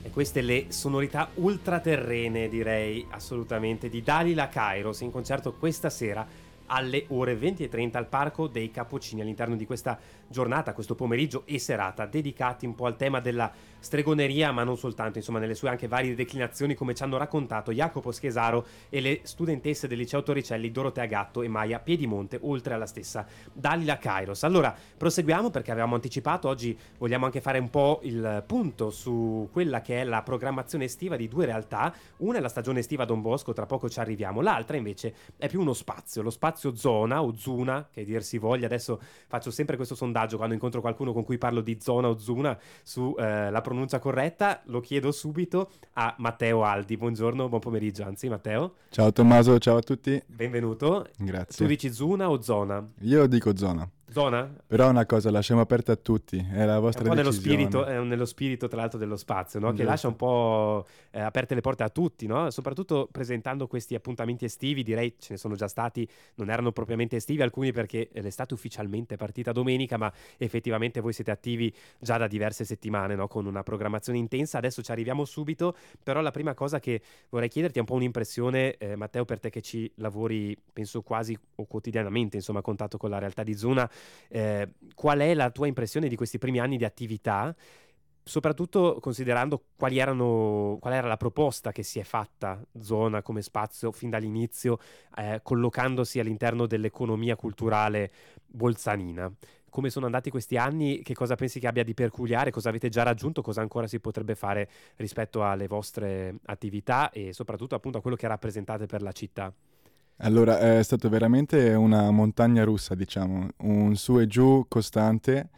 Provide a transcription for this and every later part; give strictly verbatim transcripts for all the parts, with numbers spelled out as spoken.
E queste le sonorità ultraterrene, direi, assolutamente, di Dalila Kairos in concerto questa sera alle ore venti e trenta al Parco dei Cappuccini, all'interno di questa giornata, questo pomeriggio e serata dedicati un po' al tema della stregoneria, ma non soltanto, insomma, nelle sue anche varie declinazioni, come ci hanno raccontato Jacopo Schesaro e le studentesse del liceo Torricelli Dorotea Gatto e Maia Piedimonte, oltre alla stessa Dalila Kairos. Allora proseguiamo, perché avevamo anticipato, oggi vogliamo anche fare un po' il punto su quella che è la programmazione estiva di due realtà. Una è la stagione estiva Don Bosco, tra poco ci arriviamo, l'altra invece è più uno spazio, lo spazio zona o zuna, che dir si voglia. Adesso faccio sempre questo sondaggio quando incontro qualcuno con cui parlo di zona o zuna su eh, la pronuncia corretta. Lo chiedo subito a Matteo Aldi. Buongiorno, buon pomeriggio, anzi Matteo. Ciao Tommaso, ciao a tutti. Benvenuto. Grazie. Tu dici zuna o zona? Io dico zona. Zona? Però una cosa, lasciamo aperta a tutti, è la vostra è un po' nello decisione. spirito, è nello spirito tra l'altro dello spazio, no? Che Giusto. lascia un po' eh, aperte le porte a tutti, no? Soprattutto presentando questi appuntamenti estivi. Direi ce ne sono già stati, non erano propriamente estivi alcuni, perché l'estate ufficialmente è partita domenica, ma effettivamente voi siete attivi già da diverse settimane, no? Con una programmazione intensa. Adesso ci arriviamo subito, però la prima cosa che vorrei chiederti è un po' un'impressione, eh, Matteo, per te che ci lavori penso quasi o quotidianamente, insomma, a contatto con la realtà di Zuna. Eh, qual è la tua impressione di questi primi anni di attività, soprattutto considerando quali erano, qual era la proposta che si è fatta Zona come spazio fin dall'inizio, eh, collocandosi all'interno dell'economia culturale bolzanina? Come sono andati questi anni? Che cosa pensi che abbia di peculiare? Cosa avete già raggiunto? Cosa ancora si potrebbe fare rispetto alle vostre attività e soprattutto appunto a quello che rappresentate per la città? Allora, è stato veramente una montagna russa, diciamo, un su e giù costante.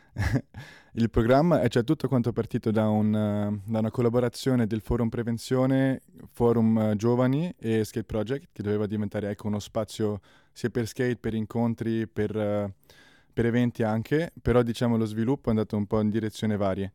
Il programma è cioè tutto quanto partito da, un, uh, da una collaborazione del Forum Prevenzione, Forum uh, Giovani e Skate Project, che doveva diventare, ecco, uno spazio sia per skate, per incontri, per, uh, per eventi anche, però diciamo lo sviluppo è andato un po' in direzioni varie.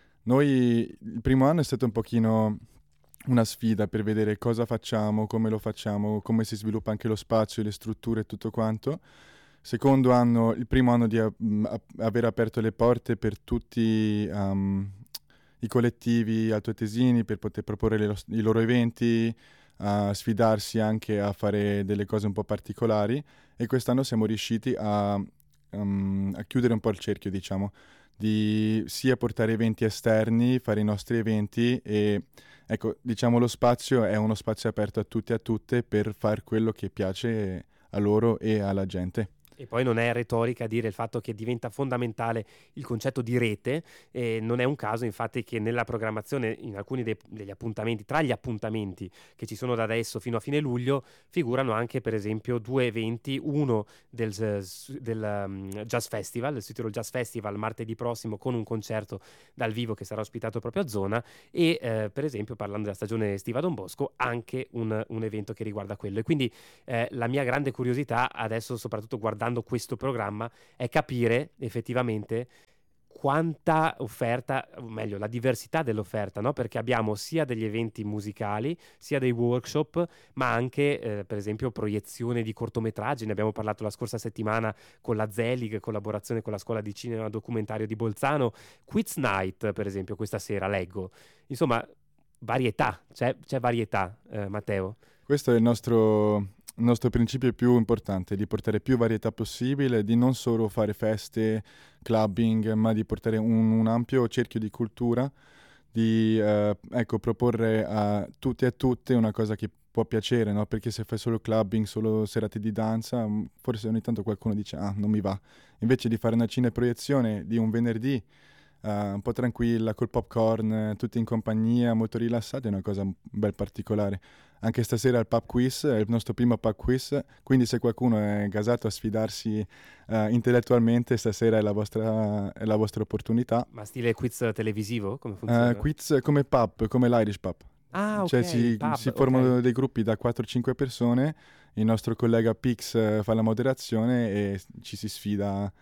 Noi il primo anno è stato un pochino una sfida per vedere cosa facciamo, come lo facciamo, come si sviluppa anche lo spazio, le strutture e tutto quanto. Secondo anno, il primo anno di uh, aver aperto le porte per tutti um, i collettivi altoatesini per poter proporre le, i loro eventi, a sfidarsi anche a fare delle cose un po' particolari, e quest'anno siamo riusciti a, um, a chiudere un po' il cerchio, diciamo, di sia portare eventi esterni, fare i nostri eventi e ecco, diciamo lo spazio è uno spazio aperto a tutti e a tutte per fare quello che piace a loro e alla gente. E poi non è retorica dire il fatto che diventa fondamentale il concetto di rete, e non è un caso infatti che nella programmazione, in alcuni dei, degli appuntamenti, tra gli appuntamenti che ci sono da adesso fino a fine luglio, figurano anche per esempio due eventi, uno del, del um, Jazz Festival, il Südtirol Jazz Festival martedì prossimo con un concerto dal vivo che sarà ospitato proprio a Zona, e eh, per esempio, parlando della stagione estiva Don Bosco, anche un, un evento che riguarda quello. E quindi eh, la mia grande curiosità adesso, soprattutto guardando questo programma, è capire effettivamente quanta offerta, o meglio la diversità dell'offerta, no? Perché abbiamo sia degli eventi musicali, sia dei workshop, ma anche eh, per esempio proiezione di cortometraggi. Ne abbiamo parlato la scorsa settimana con la Zelig, collaborazione con la scuola di cinema documentario di Bolzano, Quiz Night per esempio questa sera, leggo. Insomma, varietà, c'è, c'è varietà, eh, Matteo. Questo è il nostro Il nostro principio più importante, di portare più varietà possibile, di non solo fare feste, clubbing, ma di portare un, un ampio cerchio di cultura, di eh, ecco, proporre a tutti e a tutte una cosa che può piacere, no? Perché se fai solo clubbing, solo serate di danza, forse ogni tanto qualcuno dice ah, non mi va. Invece di fare una cineproiezione di un venerdì, uh, un po' tranquilla, col popcorn, tutti in compagnia, molto rilassati, è una cosa un bel particolare. Anche stasera il pub quiz, è il nostro primo pub quiz, quindi se qualcuno è gasato a sfidarsi uh, intellettualmente, stasera è la vostra, è la vostra opportunità. Ma stile quiz televisivo? Come funziona? Uh, quiz come pub, come l'Irish pub. Ah, ok, cioè si, pub, si formano okay. dei gruppi da quattro cinque persone, il nostro collega Pix uh, fa la moderazione e ci si sfida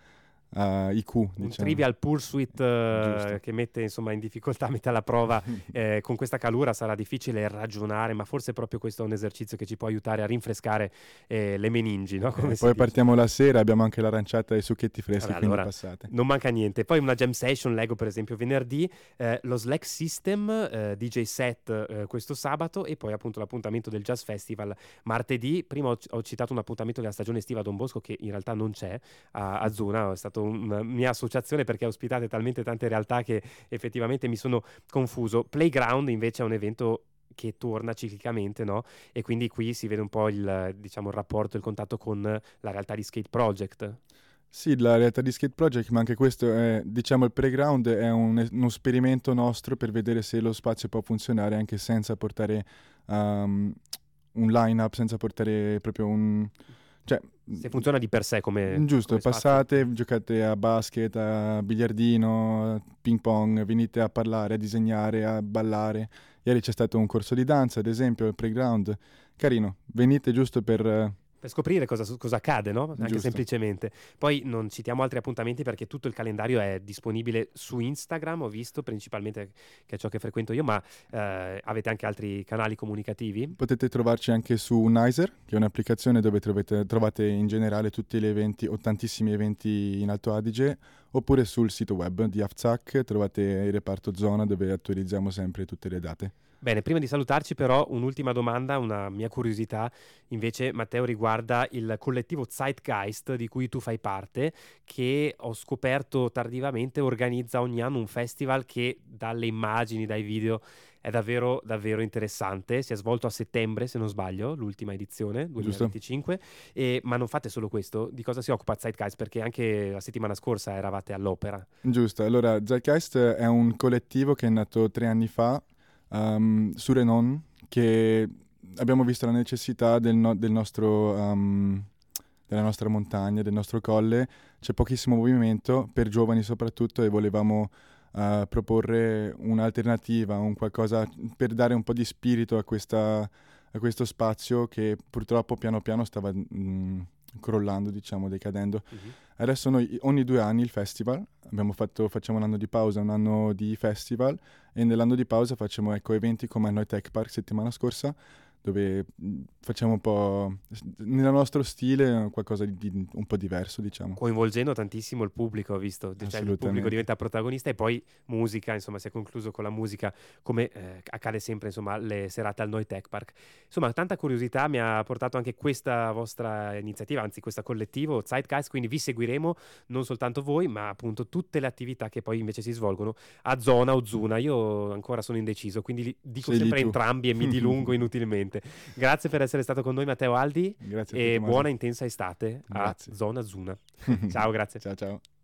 uh, I Q, un diciamo. Trivial Pursuit uh, che mette insomma in difficoltà, mette alla prova. Eh, con questa calura sarà difficile ragionare, ma forse proprio questo è un esercizio che ci può aiutare a rinfrescare eh, le meningi, no? Come Eh, si poi dice. partiamo la sera, abbiamo anche l'aranciata e i succhetti freschi, Vabbè, quindi allora, passate. non manca niente. Poi una jam session Lego, per esempio, venerdì, eh, lo Slack System, eh, D J set eh, questo sabato, e poi appunto l'appuntamento del Jazz Festival martedì. Prima ho, ho citato un appuntamento della stagione estiva a Don Bosco, che in realtà non c'è a, a Zuna. È stata una mia associazione, perché ospitate talmente tante realtà che effettivamente mi sono confuso. Playground invece è un evento che torna ciclicamente, no? E quindi qui si vede un po' il, diciamo, il rapporto, il contatto con la realtà di Skate Project. Sì, la realtà di Skate Project, ma anche questo è, diciamo, il playground è un, uno esperimento nostro per vedere se lo spazio può funzionare anche senza portare um, un line-up, senza portare proprio un... Cioè, se funziona di per sé come giusto, come passate, spazio. giocate a basket, a biliardino, a ping pong, venite a parlare, a disegnare, a ballare. Ieri c'è stato un corso di danza, ad esempio, al playground. Carino, venite giusto per... Per scoprire cosa, cosa accade, no? Anche Giusto. semplicemente. Poi non citiamo altri appuntamenti perché tutto il calendario è disponibile su Instagram, ho visto, principalmente, che è ciò che frequento io, ma eh, avete anche altri canali comunicativi? Potete trovarci anche su Nizer, che è un'applicazione dove trovate, trovate in generale tutti gli eventi o tantissimi eventi in Alto Adige, oppure sul sito web di Afzak trovate il reparto zona dove attualizziamo sempre tutte le date. Bene, prima di salutarci però un'ultima domanda, una mia curiosità invece, Matteo, riguarda il collettivo Zeitgeist di cui tu fai parte, che ho scoperto tardivamente organizza ogni anno un festival che dalle immagini, dai video è davvero davvero interessante. Si è svolto a settembre, se non sbaglio, l'ultima edizione duemilaventicinque, e, ma non fate solo questo. Di cosa si occupa Zeitgeist? Perché anche la settimana scorsa eravate all'Opera. Giusto, allora Zeitgeist è un collettivo che è nato tre anni fa Um, su Renon, che abbiamo visto la necessità del, no- del nostro, um, della nostra montagna, del nostro colle. C'è pochissimo movimento, per giovani soprattutto, e volevamo uh, proporre un'alternativa, un qualcosa per dare un po' di spirito a, questa, a questo spazio che purtroppo piano piano stava mh, crollando, diciamo, decadendo. Mm-hmm. Adesso noi ogni due anni il festival, abbiamo fatto, facciamo un anno di pausa, un anno di festival, e nell'anno di pausa facciamo, ecco, eventi come a Noi Tech Park settimana scorsa, dove mh, facciamo un po', nel nostro stile, qualcosa di, di un po' diverso, diciamo. Coinvolgendo tantissimo il pubblico, ho visto, cioè il pubblico diventa protagonista, e poi musica, insomma, si è concluso con la musica, come eh, accade sempre, insomma, alle serate al Noi Tech Park. Insomma, tanta curiosità mi ha portato anche questa vostra iniziativa, anzi questo collettivo Zeitgeist, quindi vi seguiremo, non soltanto voi, ma appunto tutte le attività che poi invece si svolgono a Zona o Zuna. Io ancora sono indeciso, quindi li dico Sei sempre lì tu. entrambi e mi dilungo inutilmente. Grazie per essere stato con noi, Matteo Aldi. Grazie a e te, buona intensa estate Grazie. a Zona Zuna. Ciao, grazie. Ciao, ciao.